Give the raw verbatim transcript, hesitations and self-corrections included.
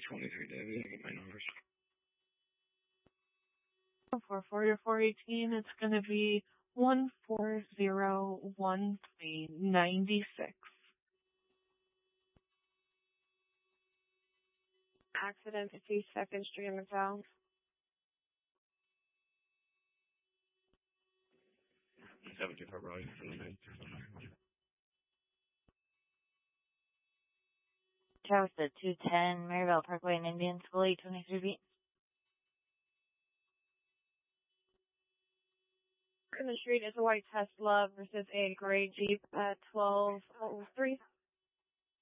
twenty-three, David. I get my numbers. For four to four eighteen, it's going to be one four zero one three ninety six. Accident fifty-second Street in McDowell. seventy-four, right? Travis at two ten, Maryville Parkway and Indian School, eight twenty-three feet. In the street is a white Tesla versus a gray Jeep at twelve oh three.